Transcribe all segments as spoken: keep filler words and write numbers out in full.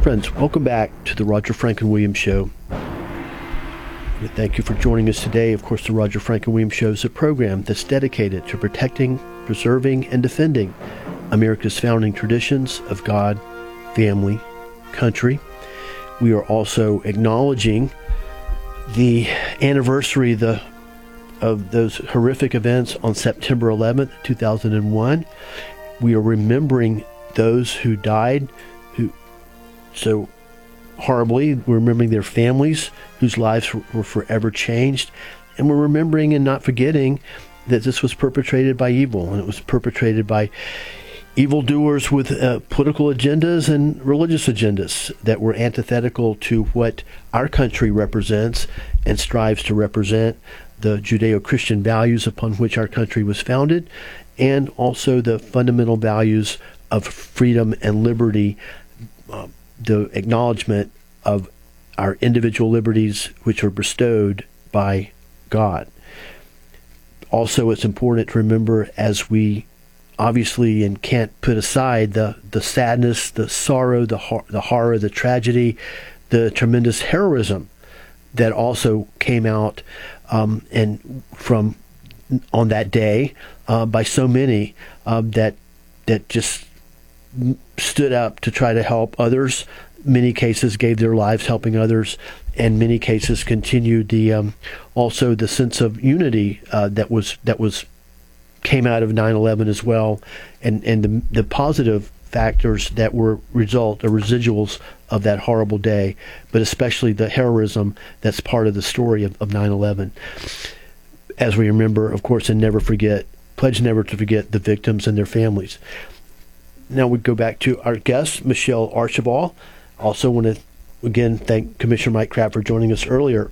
Friends, welcome back to the Roger Franklin Williams Show. We thank you for joining us today. Of course, the Roger Franklin Williams Show is a program that's dedicated to protecting, preserving, and defending America's founding traditions of God, family, country. We are also acknowledging the anniversary of, the, of those horrific events on September eleventh, two thousand one. We are remembering those who died who so horribly. We're remembering their families whose lives were forever changed. And we're remembering and not forgetting that this was perpetrated by evil, and it was perpetrated by evildoers with uh, political agendas and religious agendas that were antithetical to what our country represents and strives to represent, the Judeo-Christian values upon which our country was founded, and also the fundamental values of freedom and liberty, uh, the acknowledgement of our individual liberties which are bestowed by God. Also, it's important to remember, as we obviously and can't put aside the, the sadness, the sorrow, the, hor- the horror, the tragedy, the tremendous heroism that also came out um, and from on that day uh, by so many um, that that just stood up to try to help others. Many cases gave their lives helping others, and many cases continued the um, also the sense of unity uh, that was that was came out of nine eleven as well, and and the, the positive factors that were result or residuals of that horrible day, but especially the heroism that's part of the story of, of nine eleven. As we remember, of course, and never forget, pledge never to forget the victims and their families. Now we go back to our guest, Michelle Archibald. Also want to, again, thank Commissioner Mike Kraft for joining us earlier.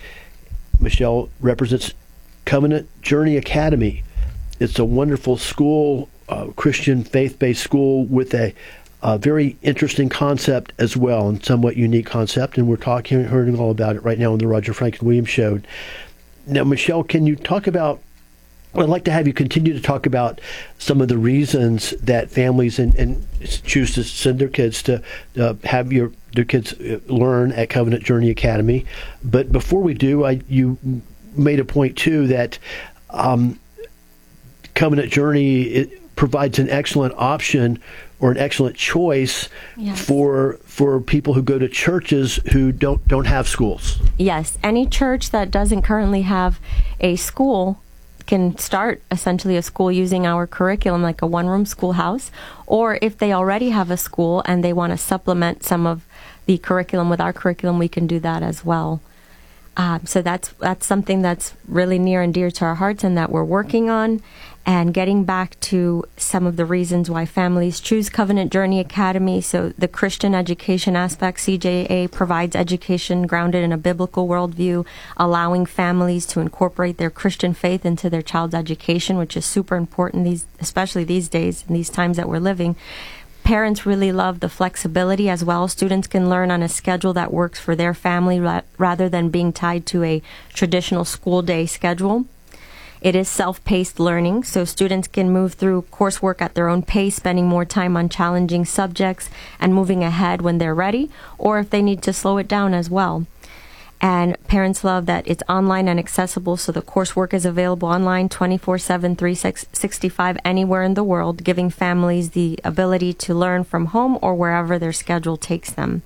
Michelle represents Covenant Journey Academy. It's a wonderful school, uh, Christian faith-based school with a, a very interesting concept as well, and somewhat unique concept, and we're talking, hearing all about it right now on the Roger Franklin Williams Show. Now, Michelle, can you talk about, well, I'd like to have you continue to talk about some of the reasons that families and, and choose to send their kids to uh, have your their kids learn at Covenant Journey Academy. But before we do, I, you made a point, too, that um, Covenant Journey it provides an excellent option or an excellent choice yes. for for people who go to churches who don't don't have schools. Yes, any church that doesn't currently have a school can start essentially a school using our curriculum, like a one-room schoolhouse, or if they already have a school and they want to supplement some of the curriculum with our curriculum, we can do that as well. Um, so that's that's something that's really near and dear to our hearts and that we're working on. And getting back to some of the reasons why families choose Covenant Journey Academy. So the Christian education aspect, C J A provides education grounded in a biblical worldview, allowing families to incorporate their Christian faith into their child's education, which is super important, these, especially these days, in these times that we're living. Parents really love the flexibility as well. Students can learn on a schedule that works for their family ra- rather than being tied to a traditional school day schedule. It is self-paced learning, so students can move through coursework at their own pace, spending more time on challenging subjects and moving ahead when they're ready, or if they need to slow it down as well. And parents love that it's online and accessible, so the coursework is available online twenty-four seven, three sixty-five anywhere in the world, giving families the ability to learn from home or wherever their schedule takes them.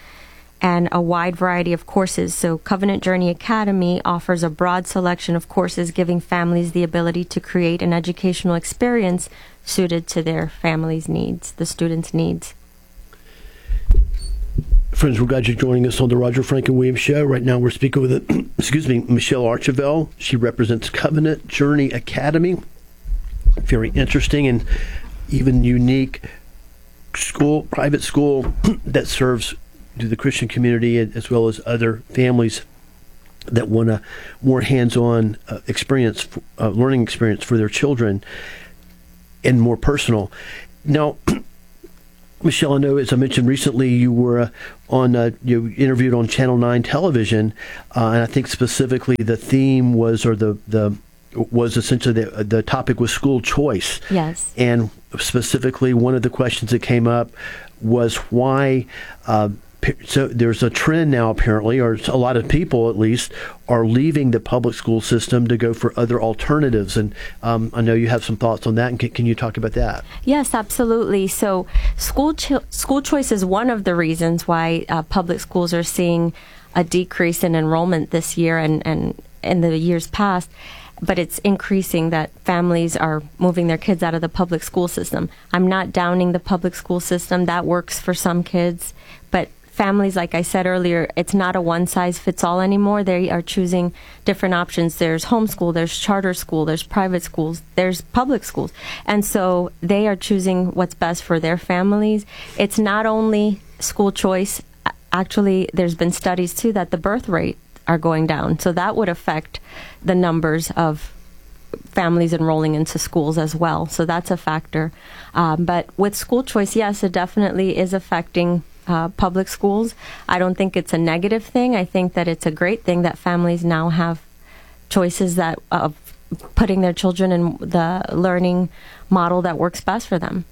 And a wide variety of courses. So Covenant Journey Academy offers a broad selection of courses, giving families the ability to create an educational experience suited to their family's needs, the students' needs. Friends, we're glad you're joining us on the Roger Franklin Williams Show. Right now we're speaking with, excuse me, Michelle Archibald. She represents Covenant Journey Academy. Very interesting and even unique school, private school that serves to the Christian community as well as other families that want a more hands-on uh, experience, uh, learning experience for their children and more personal. Now, Michelle, I know, as I mentioned recently, you were uh, on, uh, you interviewed on Channel nine television, uh, and I think specifically the theme was, or the, the was essentially the, the topic was school choice. Yes. And specifically, one of the questions that came up was why. Uh, So there's a trend now, apparently, or a lot of people, at least, are leaving the public school system to go for other alternatives. And um, I know you have some thoughts on that. And can, can you talk about that? Yes, absolutely. So school cho- school choice is one of the reasons why uh, public schools are seeing a decrease in enrollment this year and, and in the years past. But it's increasing that families are moving their kids out of the public school system. I'm not downing the public school system. That works for some kids. But families, like I said earlier, it's not a one-size-fits-all anymore. They are choosing different options. There's homeschool, there's charter school, there's private schools, there's public schools. And so they are choosing what's best for their families. It's not only school choice. Actually, there's been studies, too, that the birth rate are going down. So that would affect the numbers of families enrolling into schools as well. So that's a factor. Um, but with school choice, yes, it definitely is affecting Uh, public schools. I don't think it's a negative thing. I think that it's a great thing that families now have choices that of putting their children in the learning model that works best for them.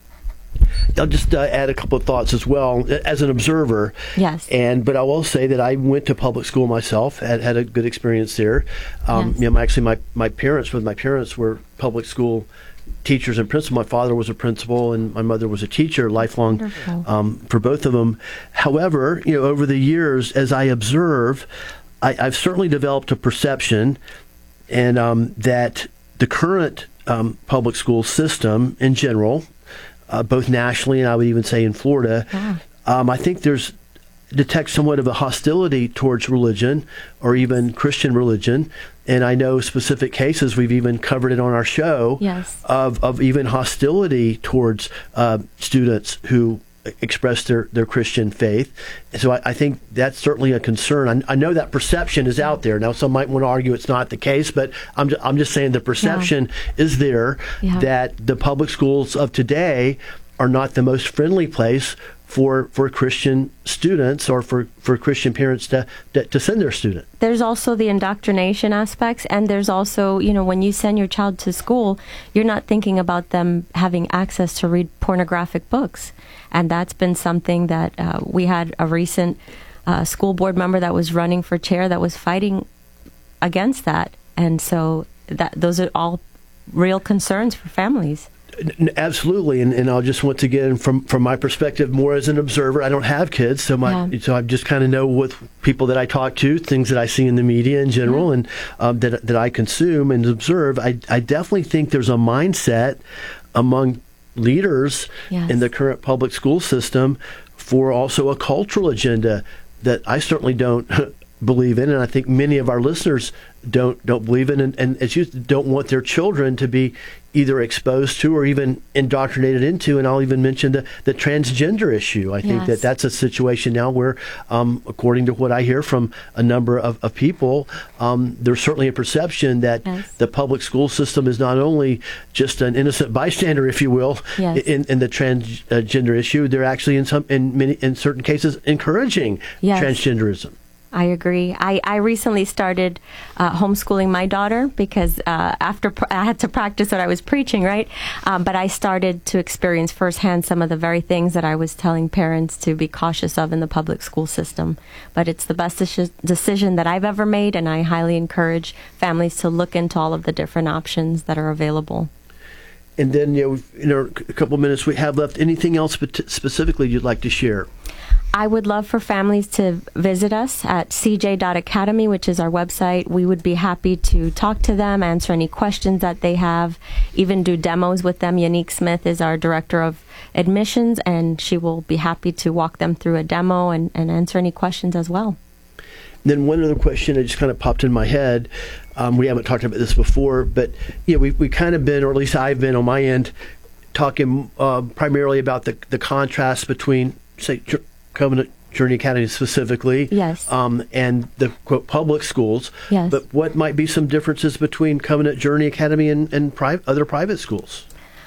I'll just uh, add a couple of thoughts as well as an observer. Yes. And but I will say that I went to public school myself. Had had a good experience there. Um, Yes. You know, actually, my my parents, with my parents, were public school teachers and principal. My father was a principal, and my mother was a teacher, lifelong um, for both of them. However, you know, over the years, as I observe, I, I've certainly developed a perception, and um, that the current um, public school system in general, uh, both nationally and I would even say in Florida, Yeah. um, I think there's detect somewhat of a hostility towards religion or even Christian religion. And I know specific cases, we've even covered it on our show, Yes. of, of even hostility towards uh, students who express their, their Christian faith. And so I, I think that's certainly a concern. I, I know that perception is out there. Now, some might want to argue it's not the case, but I'm, ju- I'm just saying the perception yeah. is there Yeah. that the public schools of today are not the most friendly place for for Christian students or for, for Christian parents to, to to send their student. There's also the indoctrination aspects, and there's also, you know, when you send your child to school, you're not thinking about them having access to read pornographic books. And that's been something that uh, we had a recent uh, school board member that was running for chair that was fighting against that. And so that those are all real concerns for families. Absolutely, and, and I'll just once again, from from my perspective, more as an observer. I don't have kids, so my Yeah. so I just kind of know with people that I talk to, things that I see in the media in general, Yeah. and um, that that I consume and observe. I I definitely think there's a mindset among leaders Yes. in the current public school system for also a cultural agenda that I certainly don't believe in, and I think many of our listeners don't don't believe in, and, and as you don't want their children to be either exposed to or even indoctrinated into. And I'll even mention the, the transgender issue. I think Yes. that that's a situation now where, um, according to what I hear from a number of, of people, um, there's certainly a perception that Yes. the public school system is not only just an innocent bystander, if you will, Yes. in, in the transgender issue. They're actually in some in many in certain cases encouraging Yes. transgenderism. I agree. I, I recently started uh, homeschooling my daughter because uh, after pr- I had to practice what I was preaching, right? Um, but I started to experience firsthand some of the very things that I was telling parents to be cautious of in the public school system. But it's the best deci- decision that I've ever made, and I highly encourage families to look into all of the different options that are available. And then, you know, in our a couple of minutes we have left, anything else spe- specifically you'd like to share? I would love for families to visit us at c j dot academy, which is our website. We would be happy to talk to them, answer any questions that they have, even do demos with them. Unique Smith is our director of admissions, and she will be happy to walk them through a demo and, and answer any questions as well. Then one other question that just kind of popped in my head. Um, we haven't talked about this before, but yeah, we we kind of been, or at least I've been on my end, talking uh, primarily about the the contrast between, say, J- Covenant Journey Academy specifically, Yes. um, and the quote public schools. Yes. But what might be some differences between Covenant Journey Academy and and pri- other private schools?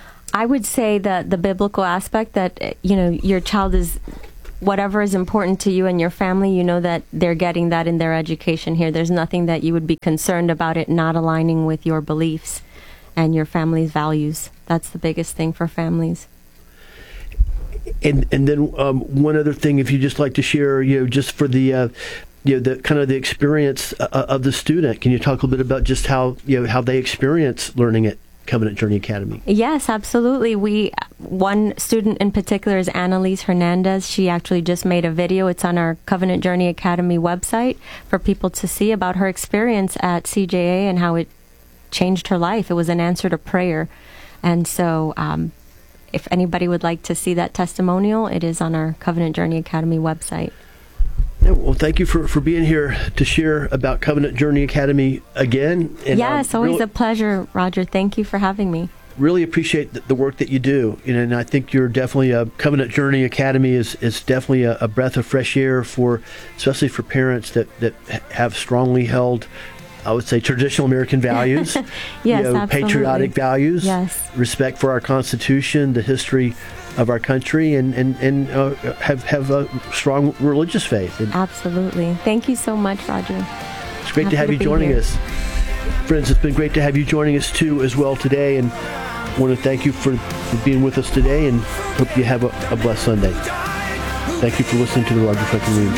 I would say that the biblical aspect that, you know, your child is, whatever is important to you and your family, you know that they're getting that in their education here. There's nothing that you would be concerned about it not aligning with your beliefs and your family's values. That's the biggest thing for families. And and then um, one other thing, if you just like to share, you know, just for the uh, you know, the kind of the experience uh, of the student, can you talk a little bit about just how you know how they experience learning at Covenant Journey Academy? Yes, absolutely. We one student in particular is Annalise Hernandez. She actually just made a video. It's on our Covenant Journey Academy website for people to see about her experience at C J A and how it changed her life. It was an answer to prayer, and so. Um, If anybody would like to see that testimonial, it is on our Covenant Journey Academy website. Yeah, well, thank you for, for being here to share about Covenant Journey Academy again. And yeah, it's always really, a pleasure, Roger. Thank you for having me. Really appreciate the, the work that you do. You know, and I think you're definitely a Covenant Journey Academy is, is definitely a, a breath of fresh air for, especially for parents that, that have strongly held, I would say, traditional American values, yes, you know, absolutely. patriotic values, yes. respect for our Constitution, the history of our country, and and and uh, have have a strong religious faith. And absolutely. Thank you so much, Roger. It's great Happy to have to you be joining here. us, friends. It's been great to have you joining us too, as well today, and I want to thank you for, for being with us today, and hope you have a, a blessed Sunday. Thank you for listening to the Roger Franklin Williams